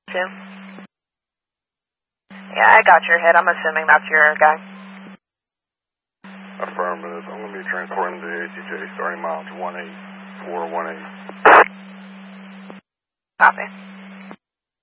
2. Yeah, I got your hit. I'm assuming that's your guy. Affirmative. I'm going to be transporting the ATJ starting miles 18418. Copy.